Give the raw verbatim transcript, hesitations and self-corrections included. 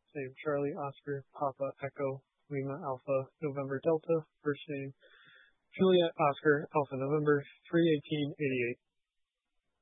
name Charlie Oscar Papa Echo Lima Alpha November Delta. First name Juliet Oscar Alpha November three eighteen eighty-eight.